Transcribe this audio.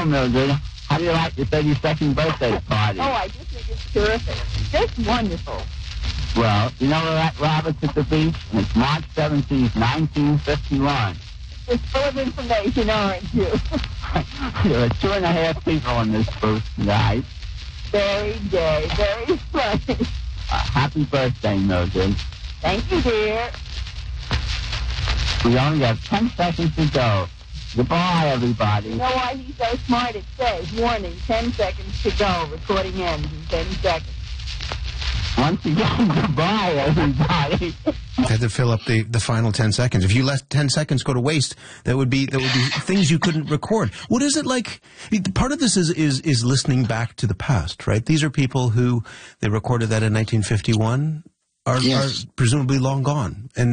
Hello, Mildred. How do you like your 32nd birthday party? Oh, I just think it's terrific. Just wonderful. Well, you know we're at Roberts at the Beach, and it's March 17th, 1951. It's full of information, aren't you? There are 2.5 people in this booth tonight. Very gay, very funny. Happy birthday, Mildred. Thank you, dear. We only have 10 seconds to go. Goodbye, everybody. You know why he's so smart? It says, warning, 10 seconds to go. Recording ends in 10 seconds. Once again, goodbye, everybody. You had to fill up the final 10 seconds. If you let 10 seconds go to waste, there would be things you couldn't record. What is it like? Part of this is listening back to the past, right? These are people who, they recorded that in 1951, are presumably long gone. And